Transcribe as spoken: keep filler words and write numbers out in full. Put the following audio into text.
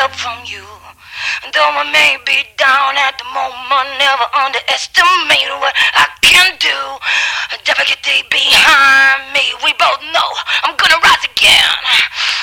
help from you. Though I may be down at the moment, never underestimate what I can do. Never get deep behind me. We both know I'm gonna rise again.